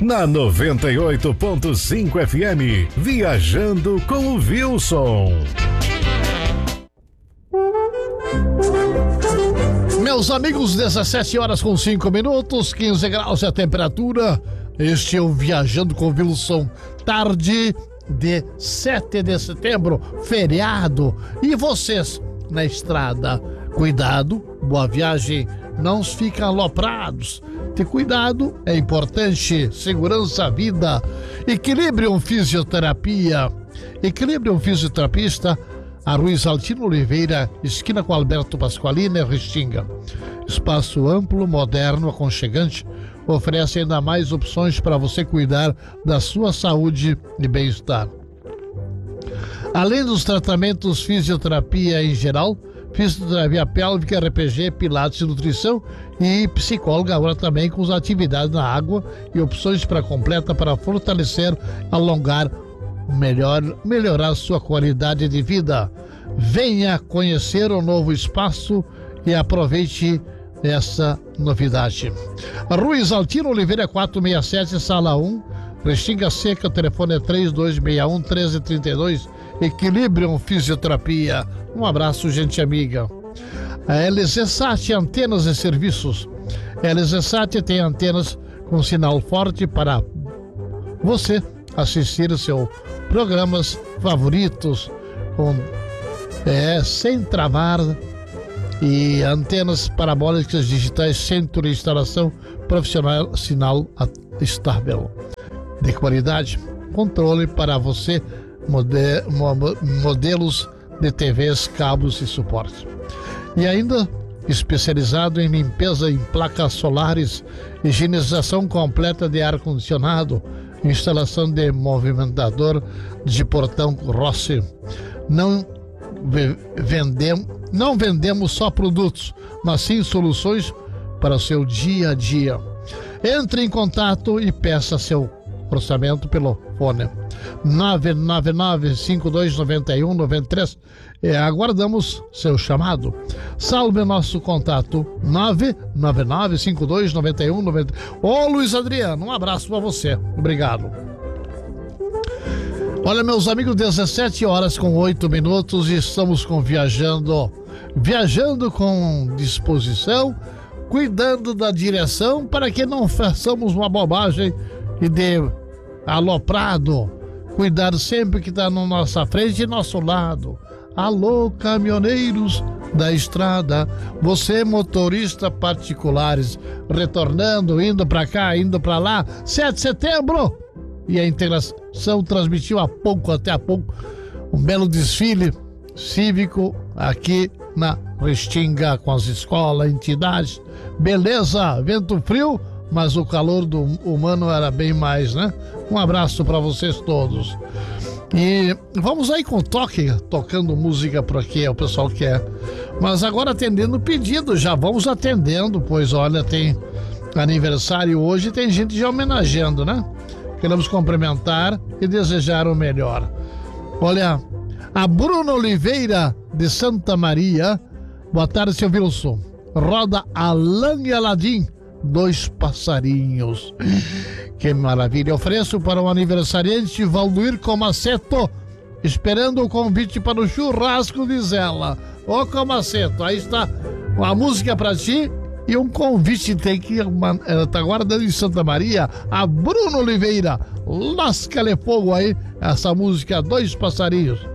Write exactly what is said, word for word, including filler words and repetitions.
Na noventa e oito ponto cinco F M, Viajando com o Wilson. Meus amigos, dezessete horas com cinco minutos, quinze graus é a temperatura. Este é o Viajando com o Wilson, tarde de sete de setembro, feriado. E vocês na estrada, cuidado, boa viagem, não fiquem aloprados. Ter cuidado é importante, segurança à vida. Equilibrium Fisioterapia. Equilibrium Fisioterapista, a Ruiz Altino Oliveira, esquina com Alberto Pasqualini, Restinga. Espaço amplo, moderno, aconchegante, oferece ainda mais opções para você cuidar da sua saúde e bem-estar. Além dos tratamentos fisioterapia em geral, fisioterapia pélvica, R P G, pilates e nutrição, e psicóloga agora também com as atividades na água e opções para completa para fortalecer, alongar, melhor, melhorar sua qualidade de vida. Venha conhecer o novo espaço e aproveite essa novidade. Ruiz Altino Oliveira quatrocentos e sessenta e sete, sala um, Restinga Seca, o telefone é três dois seis um, um três três dois. Equilibrium Fisioterapia. Um abraço, gente amiga. A L Z Sat Antenas e Serviços. A L Z Sat tem antenas com sinal forte para você assistir seus programas favoritos com, é, sem travar, e antenas parabólicas digitais, centro de instalação profissional, sinal estável de qualidade, controle para você, mode, modelos de T Vs, cabos e suporte. E ainda especializado em limpeza em placas solares, higienização completa de ar-condicionado, instalação de movimentador de portão Rossi. Não vendemos, não vendemos só produtos, mas sim soluções para o seu dia a dia. Entre em contato e peça seu orçamento pelo fone nove nove nove, cinco dois nove um, nove três. É, aguardamos seu chamado. Salve nosso contato nove nove nove, cinco dois nove um, nove três. Ô Luiz Adriano, um abraço para você. Obrigado. Olha, meus amigos, dezessete horas com oito minutos e estamos com Viajando. Viajando com disposição, cuidando da direção para que não façamos uma bobagem e dê aloprado. Cuidar sempre que está na nossa frente e nosso lado. Alô, caminhoneiros da estrada, você motorista particulares, retornando, indo para cá, indo para lá, sete de setembro, e a integração transmitiu há pouco, até há pouco, um belo desfile cívico aqui na Restinga, com as escolas, entidades, beleza, vento frio, mas o calor do humano era bem mais, né? Um abraço para vocês todos. E vamos aí com o toque, tocando música por aqui, o pessoal quer. Mas agora atendendo o pedido, já vamos atendendo, pois olha, tem aniversário hoje, tem gente já homenageando, né? Queremos cumprimentar e desejar o melhor. Olha, a Bruna Oliveira de Santa Maria, boa tarde, seu Wilson. Roda Alain e Aladim, dois passarinhos. Que maravilha. Eu ofereço para o aniversariante Valduir Comaceto, esperando o convite para o churrasco, diz ela. Ô Comaceto, aí está uma música para ti e um convite. Tem que, uma, ela está guardando em Santa Maria, a Bruna Oliveira. Lasca-lhe fogo aí, essa música Dois Passarinhos.